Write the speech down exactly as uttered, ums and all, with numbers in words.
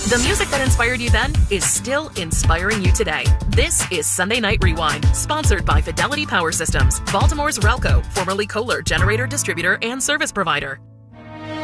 The music that inspired you then is still inspiring you today. This is Sunday Night Rewind, sponsored by Fidelity Power Systems, Baltimore's Relco, formerly Kohler generator distributor and service provider.